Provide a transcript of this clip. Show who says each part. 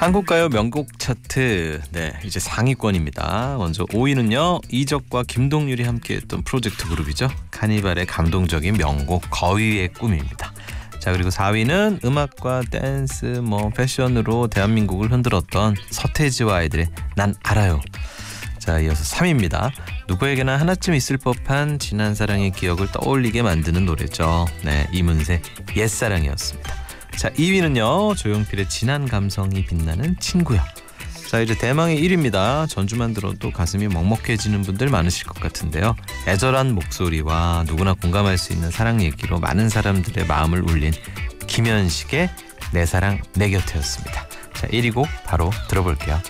Speaker 1: 한국가요 명곡 차트, 네, 이제 상위권입니다. 먼저 5위는요, 이적과 김동률이 함께했던 프로젝트 그룹이죠. 카니발의 감동적인 명곡 거위의 꿈입니다. 자, 그리고 4위는 음악과 댄스, 패션으로 대한민국을 흔들었던 서태지와 아이들의 난 알아요. 자, 이어서 3위입니다. 누구에게나 하나쯤 있을 법한 지난 사랑의 기억을 떠올리게 만드는 노래죠. 네, 이문세 옛사랑이었습니다. 자, 2위는요, 조용필의 진한 감성이 빛나는 친구야. 자, 이제 대망의 1위입니다. 전주만 들어도 가슴이 먹먹해지는 분들 많으실 것 같은데요. 애절한 목소리와 누구나 공감할 수 있는 사랑 얘기로 많은 사람들의 마음을 울린 김현식의 내 사랑 내 곁에였습니다. 자, 1위 곡 바로 들어볼게요.